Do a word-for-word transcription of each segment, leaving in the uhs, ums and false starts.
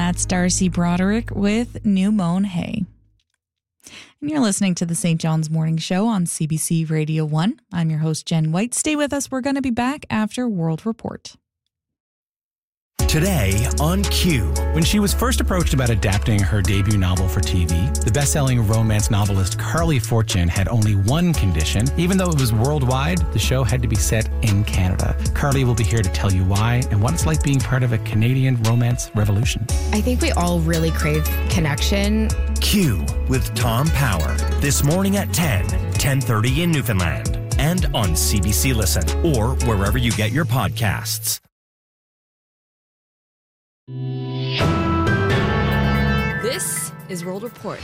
That's Darcy Broderick with New Mown Hay. And you're listening to the Saint John's Morning Show on C B C Radio one. I'm your host, Jen White. Stay with us. We're going to be back after World Report. Today on Q. When she was first approached about adapting her debut novel for T V, the best-selling romance novelist Carly Fortune had only one condition. Even though it was worldwide, the show had to be set in Canada. Carly will be here to tell you why and what it's like being part of a Canadian romance revolution. I think we all really crave connection. Q with Tom Power. This morning at ten, ten thirty in Newfoundland. And on C B C Listen or wherever you get your podcasts. This is World Report.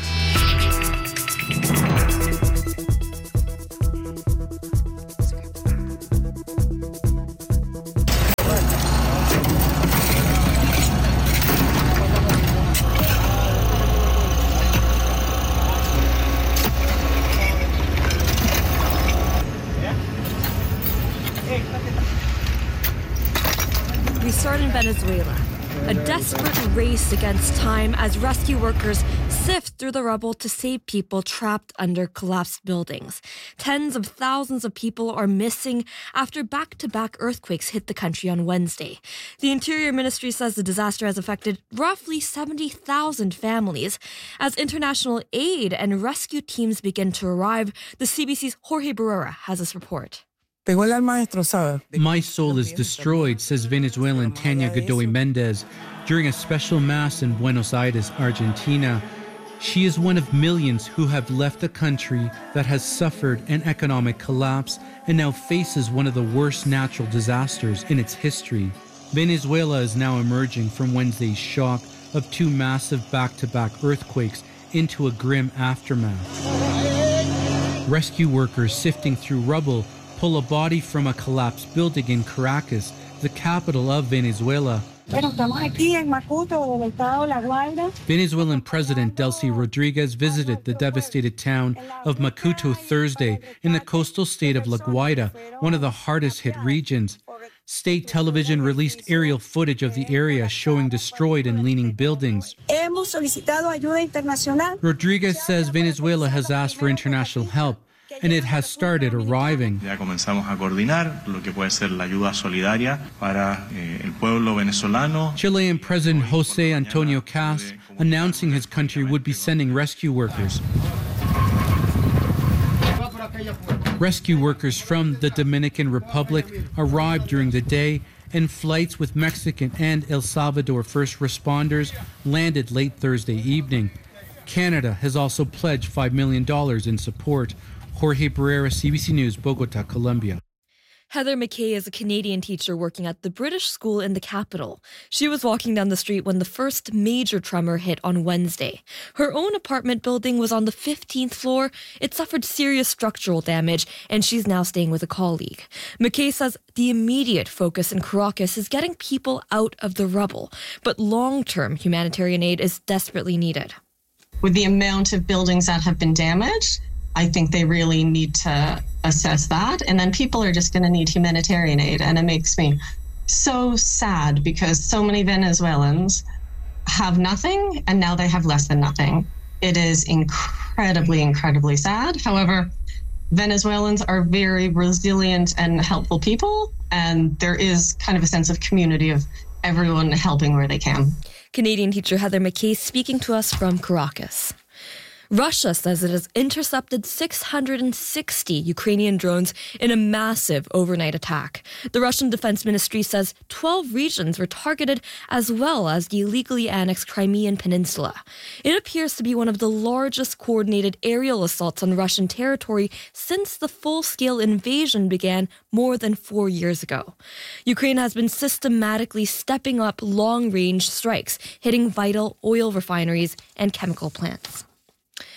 We start in Venezuela. A desperate race against time as rescue workers sift through the rubble to save people trapped under collapsed buildings. Tens of thousands of people are missing after back-to-back earthquakes hit the country on Wednesday. The Interior Ministry says the disaster has affected roughly seventy thousand families. As international aid and rescue teams begin to arrive, the C B C's Jorge Barrera has this report. My soul is destroyed, says Venezuelan Tania Godoy Mendez during a special mass in Buenos Aires, Argentina. She is one of millions who have left a country that has suffered an economic collapse and now faces one of the worst natural disasters in its history. Venezuela is now emerging from Wednesday's shock of two massive back-to-back earthquakes into a grim aftermath. Rescue workers sifting through rubble pull a body from a collapsed building in Caracas, the capital of Venezuela. Venezuelan President Delcy Rodriguez visited the devastated town of Macuto Thursday in the coastal state of La Guaira, one of the hardest hit regions. State television released aerial footage of the area showing destroyed and leaning buildings. Rodriguez says Venezuela has asked for international help, and it has started arriving. Chilean President Jose Antonio Cast announcing his country would be sending rescue workers. Rescue workers from the Dominican Republic arrived during the day, and flights with Mexican and El Salvador first responders landed late Thursday evening. Canada has also pledged five million dollars in support. Jorge Barrera, C B C News, Bogota, Colombia. Heather McKay is a Canadian teacher working at the British school in the capital. She was walking down the street when the first major tremor hit on Wednesday. Her own apartment building was on the fifteenth floor. It suffered serious structural damage, and she's now staying with a colleague. McKay says the immediate focus in Caracas is getting people out of the rubble, but long-term humanitarian aid is desperately needed. With the amount of buildings that have been damaged, I think they really need to assess that. And then people are just going to need humanitarian aid. And it makes me so sad because so many Venezuelans have nothing and now they have less than nothing. It is incredibly, incredibly sad. However, Venezuelans are very resilient and helpful people. And there is kind of a sense of community of everyone helping where they can. Canadian teacher Heather McKay speaking to us from Caracas. Russia says it has intercepted six hundred sixty Ukrainian drones in a massive overnight attack. The Russian Defense Ministry says twelve regions were targeted as well as the illegally annexed Crimean Peninsula. It appears to be one of the largest coordinated aerial assaults on Russian territory since the full-scale invasion began more than four years ago. Ukraine has been systematically stepping up long-range strikes, hitting vital oil refineries and chemical plants.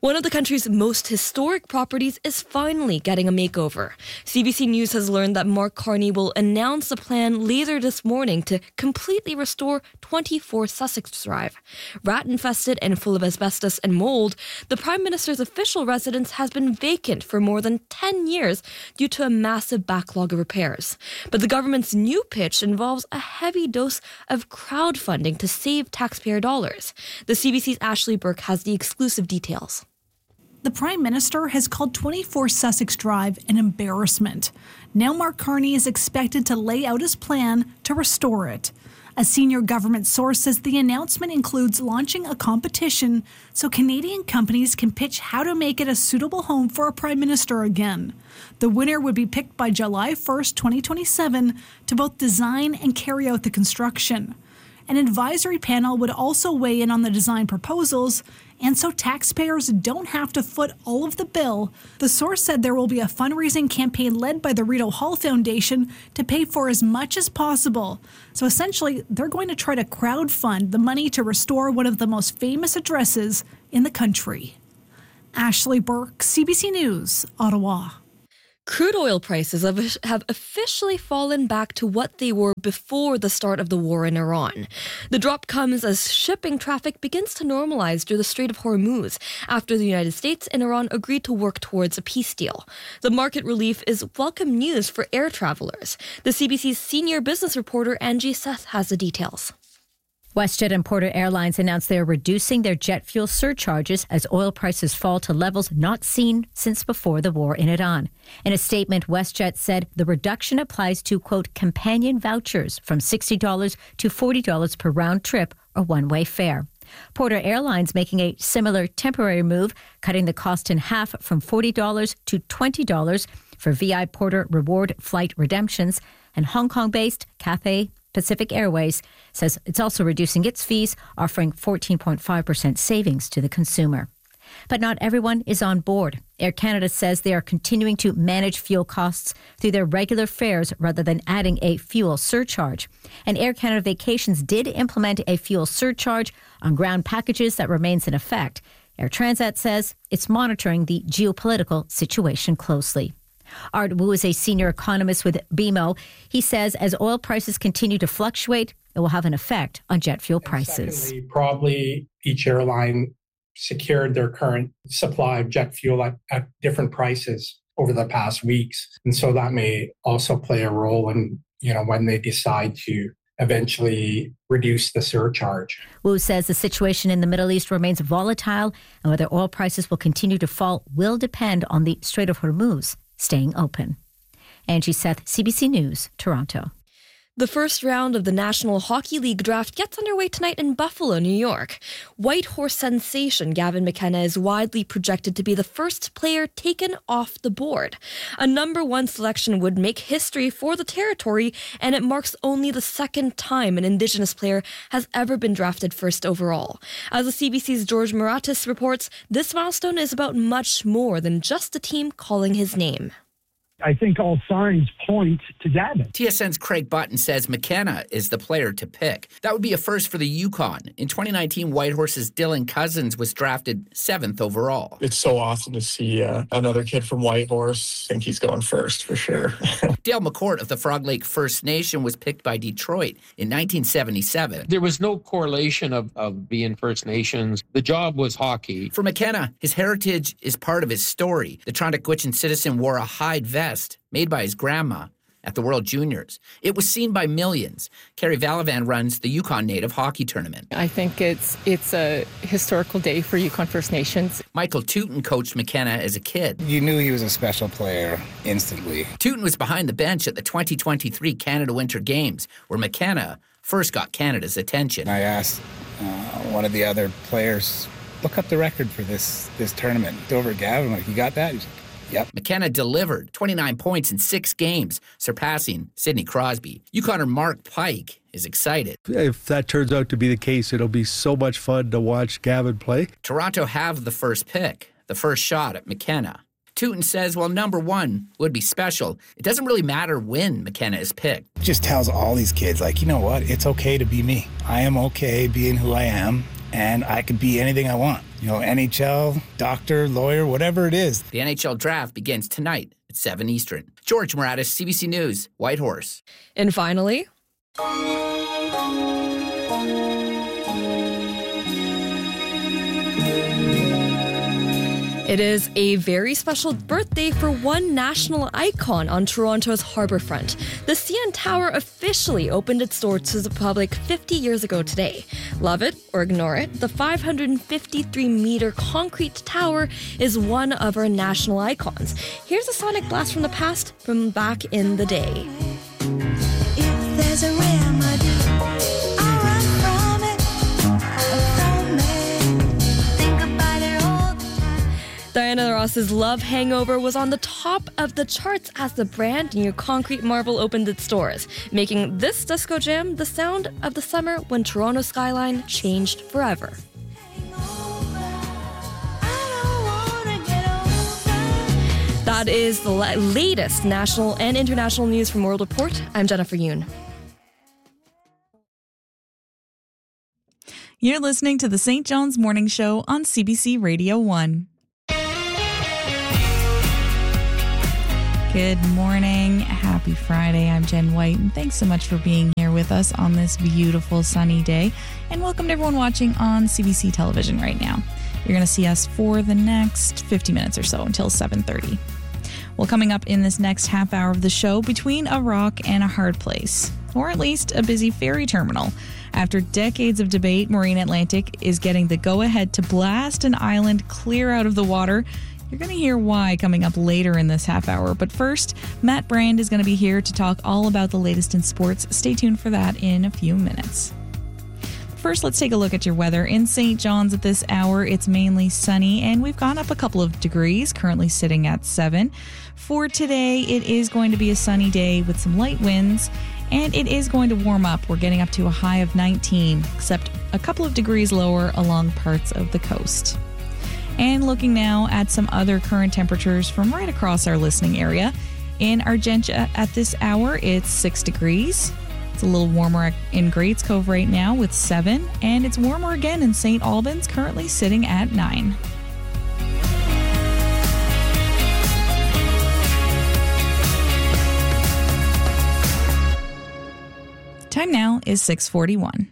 One of the country's most historic properties is finally getting a makeover. C B C News has learned that Mark Carney will announce a plan later this morning to completely restore twenty-four Sussex Drive. Rat-infested and full of asbestos and mold, the Prime Minister's official residence has been vacant for more than ten years due to a massive backlog of repairs. But the government's new pitch involves a heavy dose of crowdfunding to save taxpayer dollars. The C B C's Ashley Burke has the exclusive details. The Prime Minister has called twenty-four Sussex Drive an embarrassment. Now Mark Carney is expected to lay out his plan to restore it. A senior government source says the announcement includes launching a competition so Canadian companies can pitch how to make it a suitable home for a Prime Minister again. The winner would be picked by July first, twenty twenty-seven, to both design and carry out the construction. An advisory panel would also weigh in on the design proposals, and so taxpayers don't have to foot all of the bill. The source said there will be a fundraising campaign led by the Rideau Hall Foundation to pay for as much as possible. So essentially, they're going to try to crowdfund the money to restore one of the most famous addresses in the country. Ashley Burke, C B C News, Ottawa. Crude oil prices have, have officially fallen back to what they were before the start of the war in Iran. The drop comes as shipping traffic begins to normalize through the Strait of Hormuz after the United States and Iran agreed to work towards a peace deal. The market relief is welcome news for air travelers. The C B C's senior business reporter Angie Seth has the details. WestJet and Porter Airlines announced they are reducing their jet fuel surcharges as oil prices fall to levels not seen since before the war in Iran. In a statement, WestJet said the reduction applies to, quote, companion vouchers from sixty dollars to forty dollars per round trip or one-way fare. Porter Airlines making a similar temporary move, cutting the cost in half from forty dollars to twenty dollars for V I Porter Reward flight redemptions, and Hong Kong-based Cathay Pacific Airways says it's also reducing its fees, offering fourteen point five percent savings to the consumer. But not everyone is on board. Air Canada says they are continuing to manage fuel costs through their regular fares rather than adding a fuel surcharge. And Air Canada Vacations did implement a fuel surcharge on ground packages that remains in effect. Air Transat says it's monitoring the geopolitical situation closely. Art Wu is a senior economist with B M O. He says as oil prices continue to fluctuate, it will have an effect on jet fuel prices. Secondly, probably each airline secured their current supply of jet fuel at, at different prices over the past weeks. And so that may also play a role in, you know, when they decide to eventually reduce the surcharge. Wu says the situation in the Middle East remains volatile, and whether oil prices will continue to fall will depend on the Strait of Hormuz staying open. Angie Seth, C B C News, Toronto. The first round of the National Hockey League draft gets underway tonight in Buffalo, New York. Whitehorse sensation Gavin McKenna is widely projected to be the first player taken off the board. A number one selection would make history for the territory, and it marks only the second time an Indigenous player has ever been drafted first overall. As the C B C's George Maratis reports, this milestone is about much more than just a team calling his name. I think all signs point to Gavin. T S N's Craig Button says McKenna is the player to pick. That would be a first for the Yukon. In twenty nineteen, Whitehorse's Dylan Cousins was drafted seventh overall. It's so awesome to see uh, another kid from Whitehorse. I think he's going first for sure. Dale McCourt of the Frog Lake First Nation was picked by Detroit in nineteen seventy-seven. There was no correlation of, of being First Nations. The job was hockey. For McKenna, his heritage is part of his story. The Trondhekwitchin citizen wore a hide vest made by his grandma at the World Juniors. It was seen by millions. Carrie Valavan runs the Yukon Native Hockey Tournament. I think it's it's a historical day for Yukon First Nations. Michael Tooten coached McKenna as a kid. You knew he was a special player instantly. Tooten was behind the bench at the twenty twenty-three Canada Winter Games, where McKenna first got Canada's attention. I asked uh, one of the other players, look up the record for this, this tournament. Over at Gavin, like, you got that? He's like, yep. McKenna delivered twenty-nine points in six games, surpassing Sidney Crosby. Yukoner Mark Pike is excited. If that turns out to be the case, it'll be so much fun to watch Gavin play. Toronto have the first pick, the first shot at McKenna. Tooten says, while number one would be special, it doesn't really matter when McKenna is picked. It just tells all these kids, like, you know what? It's okay to be me. I am okay being who I am, and I could be anything I want. You know, N H L, doctor, lawyer, whatever it is. The N H L draft begins tonight at seven Eastern. George Moratis, C B C News, Whitehorse. And finally... It is a very special birthday for one national icon on Toronto's harbourfront. The C N Tower officially opened its doors to the public fifty years ago today. Love it or ignore it, the five hundred fifty-three meter concrete tower is one of our national icons. Here's a sonic blast from the past from back in the day. If there's a remedy, I'll run from it. From it. Think about it all the time. Diana Ross's Love Hangover was on the top of the charts as the brand new concrete marble opened its doors, making this disco jam the sound of the summer when Toronto skyline changed forever. That is the la- latest national and international news from World Report. I'm Jennifer Yoon. You're listening to the Saint John's Morning Show on C B C Radio one. Good morning. Happy Friday. I'm Jen White, and thanks so much for being here with us on this beautiful sunny day. And welcome to everyone watching on C B C television right now. You're going to see us for the next fifty minutes or so until seven thirty. Well, coming up in this next half hour of the show, between a rock and a hard place, or at least a busy ferry terminal. After decades of debate, Marine Atlantic is getting the go-ahead to blast an island clear out of the water. You're going to hear why coming up later in this half hour. But first, Matt Brand is going to be here to talk all about the latest in sports. Stay tuned for that in a few minutes. First, let's take a look at your weather. In Saint John's at this hour, it's mainly sunny, and we've gone up a couple of degrees, currently sitting at seven. For today, it is going to be a sunny day with some light winds, and it is going to warm up. We're getting up to a high of nineteen, except a couple of degrees lower along parts of the coast. And looking now at some other current temperatures from right across our listening area. In Argentia at this hour, it's six degrees. It's a little warmer in Greats Cove right now with seven, and it's warmer again in Saint Albans, currently sitting at nine. Time now is six forty-one.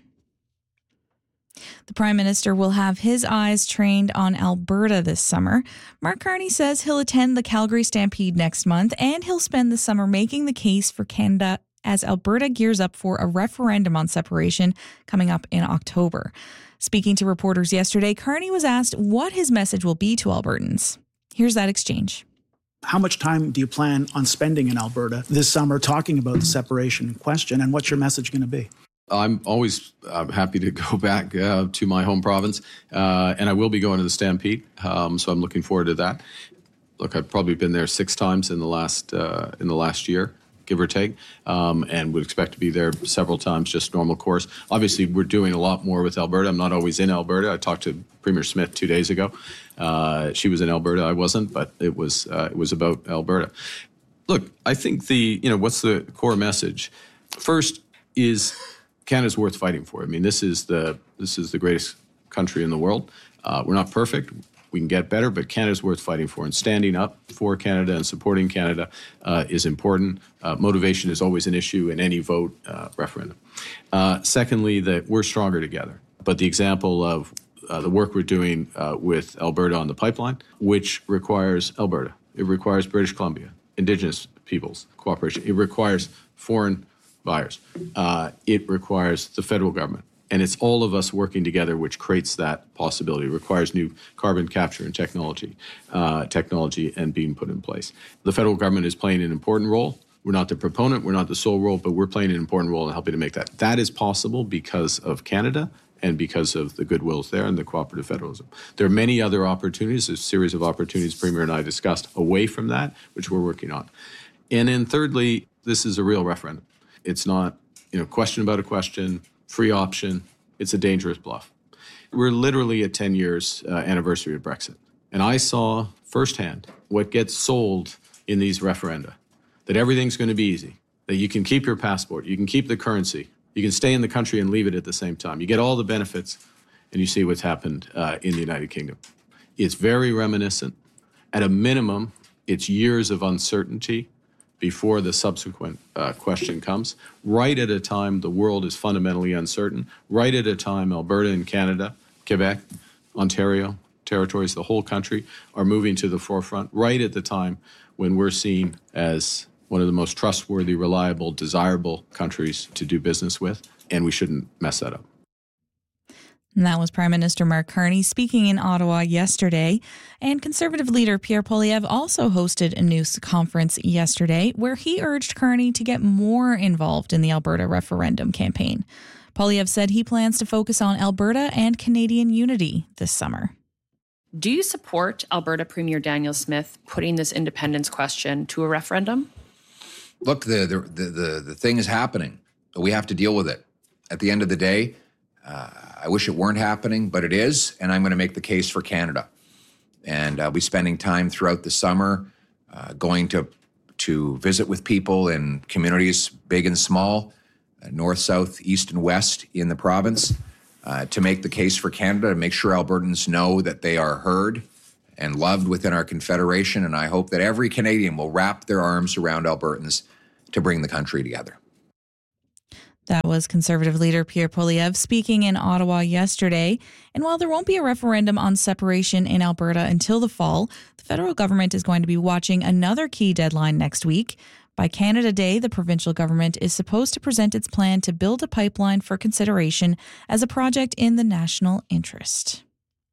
The Prime Minister will have his eyes trained on Alberta this summer. Mark Carney says he'll attend the Calgary Stampede next month, and he'll spend the summer making the case for Canada as Alberta gears up for a referendum on separation coming up in October. Speaking to reporters yesterday, Carney was asked what his message will be to Albertans. Here's that exchange. How much time do you plan on spending in Alberta this summer talking about the separation question, and what's your message going to be? I'm always uh, happy to go back uh, to my home province, uh, and I will be going to the Stampede, um, so I'm looking forward to that. Look, I've probably been there six times in the last uh, in the last year, give or take, um, and would expect to be there several times, just normal course. Obviously, we're doing a lot more with Alberta. I'm not always in Alberta. I talked to Premier Smith two days ago. Uh, she was in Alberta. I wasn't, but it was uh, it was about Alberta. Look, I think the, you know, what's the core message? First is Canada's worth fighting for. I mean, this is the this is the greatest country in the world. Uh, we're not perfect. We can get better, but Canada's worth fighting for. And standing up for Canada and supporting Canada uh, is important. Uh, motivation is always an issue in any vote uh, referendum. Uh, secondly, that we're stronger together. But the example of uh, the work we're doing uh, with Alberta on the pipeline, which requires Alberta, it requires British Columbia, Indigenous peoples cooperation, it requires foreign buyers. Uh, it requires the federal government. And it's all of us working together which creates that possibility. It requires new carbon capture and technology, uh, technology and being put in place. The federal government is playing an important role. We're not the proponent, we're not the sole role, but we're playing an important role in helping to make that. That is possible because of Canada and because of the goodwills there and the cooperative federalism. There are many other opportunities, a series of opportunities Premier and I discussed away from that, which we're working on. And then thirdly, this is a real referendum. It's not, you know, question about a question, free option. It's a dangerous bluff. We're literally at ten years uh, anniversary of Brexit. And I saw firsthand what gets sold in these referenda, that everything's going to be easy, that you can keep your passport, you can keep the currency, you can stay in the country and leave it at the same time. You get all the benefits and you see what's happened uh, in the United Kingdom. It's very reminiscent. At a minimum, it's years of uncertainty before the subsequent uh, question comes, right at a time the world is fundamentally uncertain, right at a time Alberta and Canada, Quebec, Ontario, territories, the whole country are moving to the forefront, right at the time when we're seen as one of the most trustworthy, reliable, desirable countries to do business with, and we shouldn't mess that up. And that was Prime Minister Mark Carney speaking in Ottawa yesterday. And Conservative leader Pierre Poilievre also hosted a news conference yesterday where he urged Carney to get more involved in the Alberta referendum campaign. Poilievre said he plans to focus on Alberta and Canadian unity this summer. Do you support Alberta Premier Daniel Smith putting this independence question to a referendum? Look, the the the, the thing is happening. We have to deal with it. At the end of the day, uh, I wish it weren't happening, but it is, and I'm going to make the case for Canada. And I'll be spending time throughout the summer uh, going to to visit with people in communities big and small, uh, north, south, east, and west in the province, uh, to make the case for Canada, to make sure Albertans know that they are heard and loved within our Confederation. And I hope that every Canadian will wrap their arms around Albertans to bring the country together. That was Conservative leader Pierre Poilievre speaking in Ottawa yesterday. And while there won't be a referendum on separation in Alberta until the fall, the federal government is going to be watching another key deadline next week. By Canada Day, the provincial government is supposed to present its plan to build a pipeline for consideration as a project in the national interest.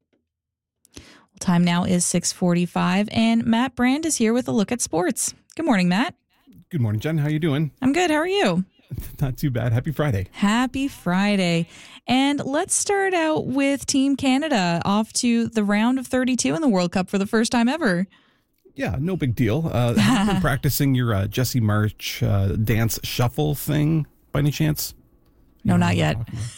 Well, time now is six forty-five, and Matt Brand is here with a look at sports. Good morning, Matt. Good morning, Jen. How are you doing? I'm good. How are you? Not too bad. Happy Friday. Happy Friday. And let's start out with Team Canada off to the round of thirty-two in the World Cup for the first time ever. Yeah, no big deal. Uh, have you been practicing your uh, Jesse March uh, dance shuffle thing by any chance? No, not yet.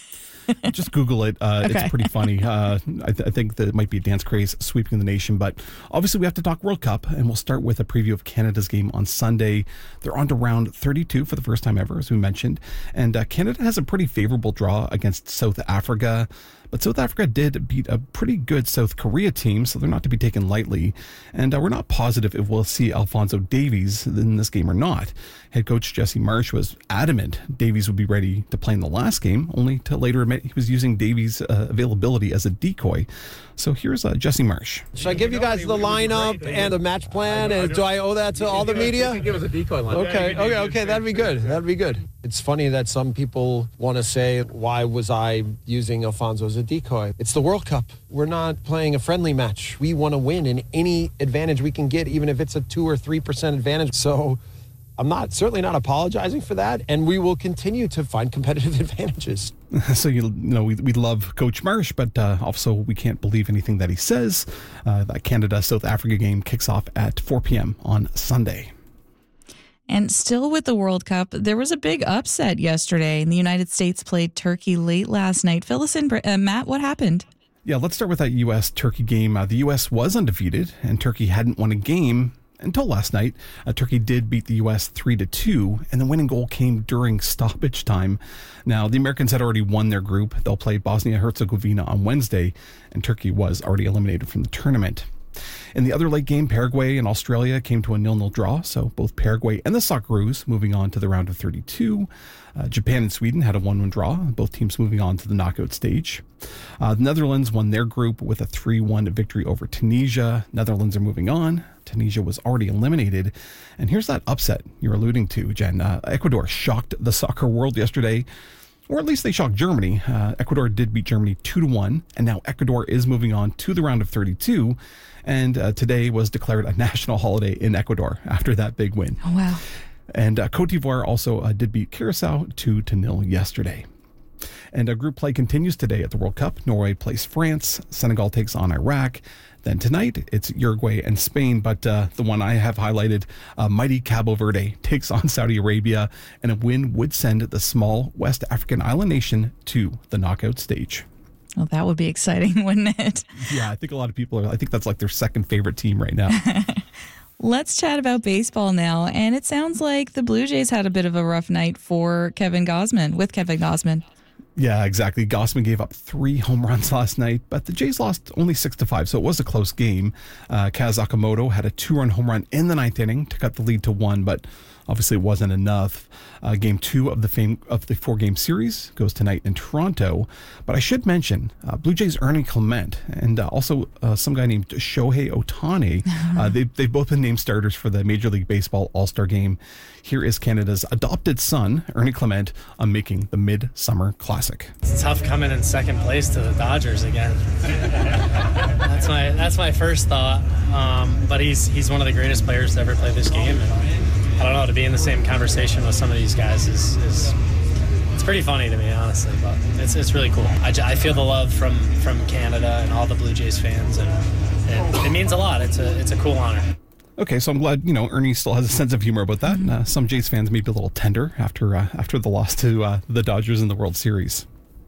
Just Google it. Uh, Okay. It's pretty funny. Uh, I, th- I think that it might be a dance craze sweeping the nation. But obviously, we have to talk World Cup, and we'll start with a preview of Canada's game on Sunday. They're on to round thirty-two for the first time ever, as we mentioned. And uh, Canada has a pretty favorable draw against South Africa. But South Africa did beat a pretty good South Korea team, so they're not to be taken lightly. And uh, we're not positive if we'll see Alphonso Davies in this game or not. Head coach Jesse Marsh was adamant Davies would be ready to play in the last game, only to later admit he was using Davies' uh, availability as a decoy. So here's uh, Jesse Marsh. Should I give you guys the lineup and the match plan? And do I owe that to all the media? Give us a decoy line. Okay, okay, okay. That'd be good. That'd be good. It's funny that some people want to say, why was I using Alfonso as a decoy? It's the World Cup. We're not playing a friendly match. We want to win in any advantage we can get, even if it's a two or three percent advantage. So I'm not certainly not apologizing for that, and we will continue to find competitive advantages. So, you know, we, we love Coach Marsh, but uh, also we can't believe anything that he says. Uh, that Canada-South Africa game kicks off at four p.m. on Sunday. And still with the World Cup, there was a big upset yesterday, and the United States played Turkey late last night. Fill us in, uh, Matt, what happened? Yeah, let's start with that U S Turkey game. Uh, the U S was undefeated, and Turkey hadn't won a game until last night. Uh, Turkey did beat the U S three to two, and the winning goal came during stoppage time. Now, the Americans had already won their group. They'll play Bosnia-Herzegovina on Wednesday, and Turkey was already eliminated from the tournament. In the other late game, Paraguay and Australia came to a nil-nil draw, so both Paraguay and the Socceroos moving on to the round of thirty-two. Uh, Japan and Sweden had a one one draw, both teams moving on to the knockout stage. Uh, the Netherlands won their group with a three one victory over Tunisia. Netherlands are moving on. Tunisia was already eliminated. And here's that upset you're alluding to, Jen. Uh, Ecuador shocked the soccer world yesterday. Or at least they shocked Germany. Uh, Ecuador did beat Germany two to one, and now Ecuador is moving on to the round of thirty-two. And uh, today was declared a national holiday in Ecuador after that big win. Oh, wow. And uh, Cote d'Ivoire also uh, did beat Curacao two to nil yesterday. And uh, group play continues today at the World Cup. Norway plays France. Senegal takes on Iraq. Then tonight, it's Uruguay and Spain. But uh, the one I have highlighted, uh, mighty Cabo Verde takes on Saudi Arabia. And a win would send the small West African island nation to the knockout stage. Well, that would be exciting, wouldn't it? Yeah, I think a lot of people are, I think that's like their second favorite team right now. Let's chat about baseball now. And it sounds like the Blue Jays had a bit of a rough night for Kevin Gausman, with Kevin Gausman. Yeah, exactly. Gausman gave up three home runs last night, but the Jays lost only six to five, so it was a close game. Uh, Kaz Akamoto had a two-run home run in the ninth inning to cut the lead to one, but obviously it wasn't enough. Uh, game two of the fame of the four-game series goes tonight in Toronto. But I should mention uh, Blue Jays' Ernie Clement and uh, also uh, some guy named Shohei Ohtani. Uh, they, they've both been named starters for the Major League Baseball All-Star Game. Here is Canada's adopted son, Ernie Clement, on making the Midsummer Classic. It's tough coming in second place to the Dodgers again. that's my that's my first thought. Um, but he's he's one of the greatest players to ever play this game. And I don't know, to be in the same conversation with some of these guys is, is it's pretty funny to me, honestly, but it's it's really cool. I, I feel the love from, from Canada and all the Blue Jays fans, and, and it means a lot. It's a it's a cool honor. Okay, so I'm glad, you know, Ernie still has a sense of humor about that. Mm-hmm. Uh, some Jays fans may be a little tender after uh, after the loss to uh, the Dodgers in the World Series.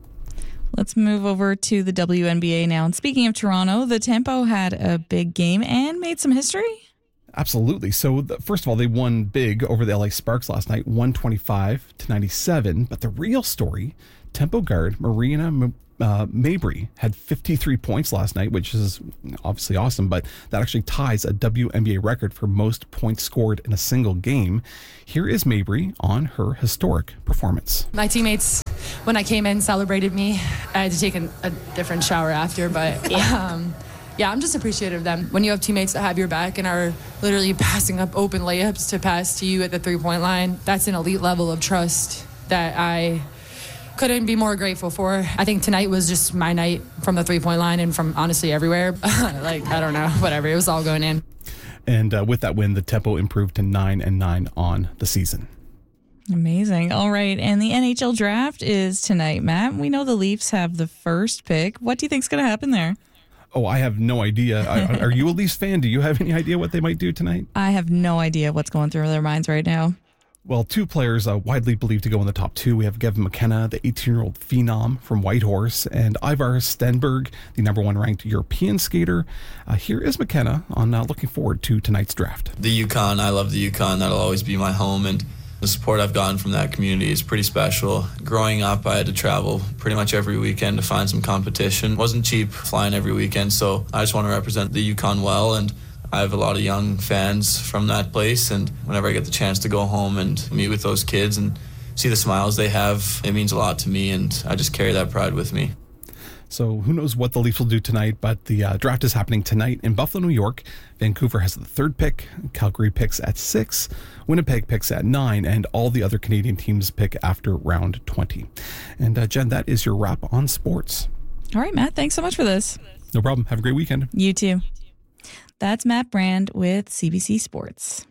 Let's move over to the W N B A now. And speaking of Toronto, the Tempo had a big game and made some history. Absolutely. So, the, first of all, they won big over the L A Sparks last night, one twenty-five to ninety-seven. But the real story, Tempo guard Marina uh, Mabrey had fifty-three points last night, which is obviously awesome, but that actually ties a W N B A record for most points scored in a single game. Here is Mabrey on her historic performance. My teammates, when I came in, celebrated me. I had to take a, a different shower after, but yeah. Um, Yeah, I'm just appreciative of them. When you have teammates that have your back and are literally passing up open layups to pass to you at the three-point line, that's an elite level of trust that I couldn't be more grateful for. I think tonight was just my night from the three-point line and from honestly everywhere. Like, I don't know, whatever. It was all going in. And uh, with that win, the Tempo improved to nine and nine on the season. Amazing. All right. And the N H L draft is tonight, Matt. We know the Leafs have the first pick. What do you think's going to happen there? Oh, I have no idea. Are, are you a Leafs fan? Do you have any idea what they might do tonight? I have no idea what's going through their minds right now. Well, two players uh, widely believed to go in the top two. We have Gavin McKenna, the eighteen-year-old phenom from Whitehorse, and Ivar Stenberg, the number one ranked European skater. Uh, here is McKenna on uh, looking forward to tonight's draft. The Yukon, I love the Yukon. That'll always be my home, and the support I've gotten from that community is pretty special. Growing up, I had to travel pretty much every weekend to find some competition. It wasn't cheap flying every weekend, so I just want to represent the Yukon well, and I have a lot of young fans from that place, and whenever I get the chance to go home and meet with those kids and see the smiles they have, it means a lot to me, and I just carry that pride with me. So who knows what the Leafs will do tonight, but the uh, draft is happening tonight in Buffalo, New York. Vancouver has the third pick, Calgary picks at six, Winnipeg picks at nine, and all the other Canadian teams pick after round twenty. And uh, Jen, that is your wrap on sports. All right, Matt, thanks so much for this. No problem. Have a great weekend. You too. That's Matt Brand with C B C Sports.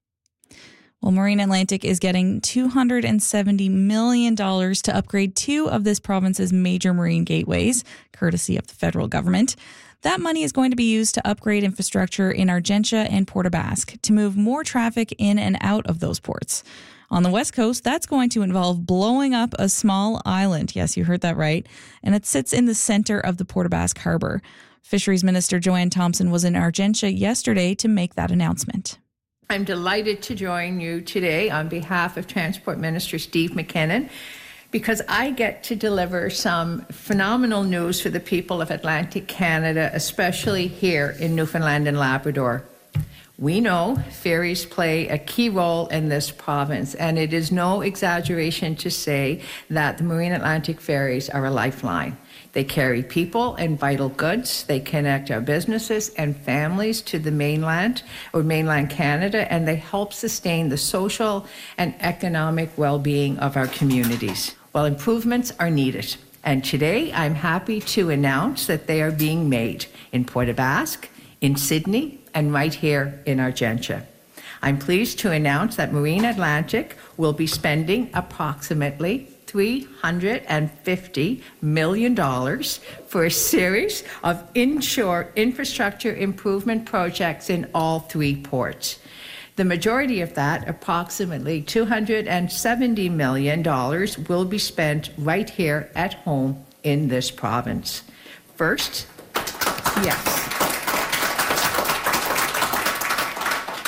Well, Marine Atlantic is getting two hundred seventy million dollars to upgrade two of this province's major marine gateways, courtesy of the federal government. That money is going to be used to upgrade infrastructure in Argentia and Port aux Basques to move more traffic in and out of those ports. On the West Coast, that's going to involve blowing up a small island. Yes, you heard that right. And it sits in the center of the Port aux Basques harbor. Fisheries Minister Joanne Thompson was in Argentia yesterday to make that announcement. I'm delighted to join you today on behalf of Transport Minister Steve McKinnon, because I get to deliver some phenomenal news for the people of Atlantic Canada, especially here in Newfoundland and Labrador. We know ferries play a key role in this province, and it is no exaggeration to say that the Marine Atlantic ferries are a lifeline. They carry people and vital goods. They connect our businesses and families to the mainland or mainland Canada, and they help sustain the social and economic well-being of our communities. Well, improvements are needed. And today I'm happy to announce that they are being made in Port aux Basques, in Sydney, and right here in Argentia. I'm pleased to announce that Marine Atlantic will be spending approximately three hundred fifty million dollars for a series of inshore infrastructure improvement projects in all three ports. The majority of that, approximately two hundred seventy million dollars, will be spent right here at home in this province. First, yes.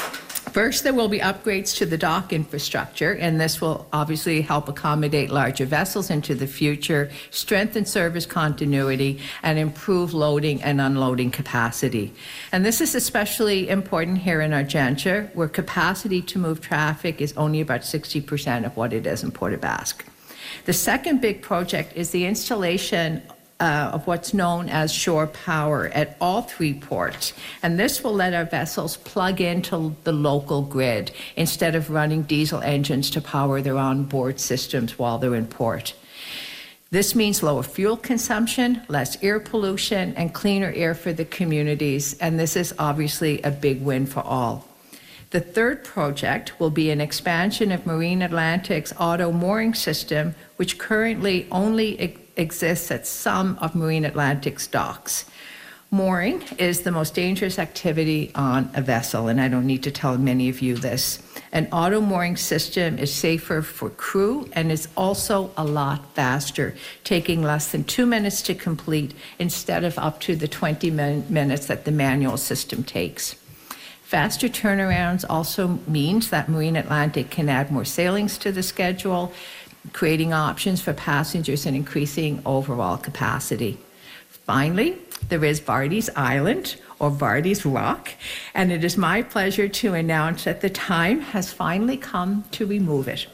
First, there will be upgrades to the dock infrastructure, and this will obviously help accommodate larger vessels into the future, strengthen service continuity, and improve loading and unloading capacity. And this is especially important here in Argentia, where capacity to move traffic is only about sixty percent of what it is in Port aux Basques. The second big project is the installation Uh, of what's known as shore power at all three ports. And this will let our vessels plug into the local grid instead of running diesel engines to power their onboard systems while they're in port. This means lower fuel consumption, less air pollution, and cleaner air for the communities. And this is obviously a big win for all. The third project will be an expansion of Marine Atlantic's auto mooring system, which currently only e- exists at some of Marine Atlantic's docks. Mooring is the most dangerous activity on a vessel, and I don't need to tell many of you this. An auto mooring system is safer for crew and is also a lot faster, taking less than two minutes to complete instead of up to the twenty min- minutes that the manual system takes. Faster turnarounds also means that Marine Atlantic can add more sailings to the schedule, creating options for passengers and increasing overall capacity. Finally, there is Vardy's Island, or Vardy's Rock, and it is my pleasure to announce that the time has finally come to remove it.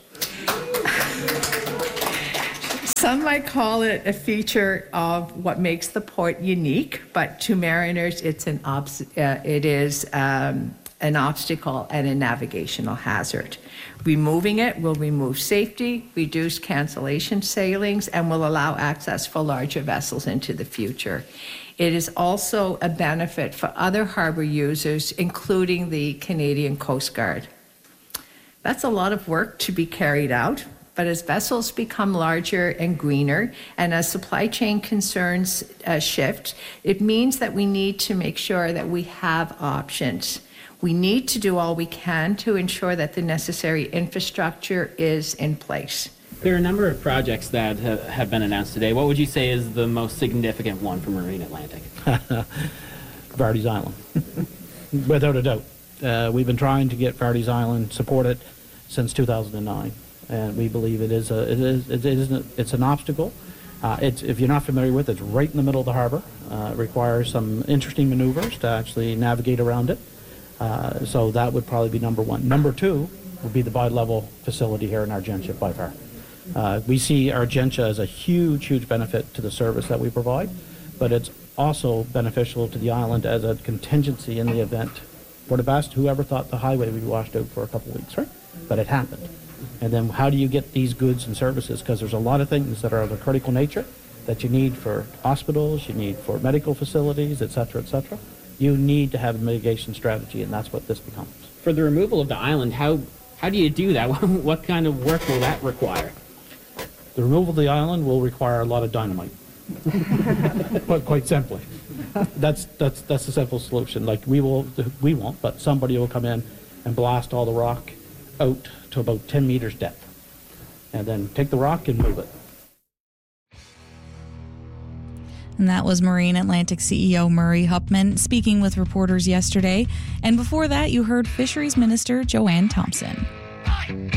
Some might call it a feature of what makes the port unique, but to mariners, it's an obs- uh, it is um, an obstacle and a navigational hazard. Removing it will remove safety, reduce cancellation sailings, and will allow access for larger vessels into the future. It is also a benefit for other harbor users, including the Canadian Coast Guard. That's a lot of work to be carried out. But as vessels become larger and greener, and as supply chain concerns uh, shift, it means that we need to make sure that we have options. We need to do all we can to ensure that the necessary infrastructure is in place. There are a number of projects that have, have been announced today. What would you say is the most significant one for Marine Atlantic? Vardy's Island, without a doubt. Uh, we've been trying to get Vardy's Island supported since two thousand nine. And we believe it is a, it is, it is an, it's an obstacle. Uh, it's, if you're not familiar with it, it's right in the middle of the harbor. Uh, it requires some interesting maneuvers to actually navigate around it. Uh, so that would probably be number one. Number two would be the bi-level facility here in Argentia by far. Uh, we see Argentia as a huge, huge benefit to the service that we provide, but it's also beneficial to the island as a contingency in the event. For the best, whoever thought the highway would be washed out for a couple of weeks, right? But it happened. And then how do you get these goods and services? Because there's a lot of things that are of a critical nature that you need for hospitals, you need for medical facilities, et cetera, et cetera. You need to have a mitigation strategy, and that's what this becomes. For the removal of the island, how how do you do that? What kind of work will that require? The removal of the island will require a lot of dynamite. But quite simply, that's that's that's the simple solution. Like we will, we won't, but somebody will come in and blast all the rock out to about ten meters depth, and then take the rock and move it. And that was Marine Atlantic C E O Murray Hupman speaking with reporters yesterday. And before that, you heard Fisheries Minister Joanne Thompson.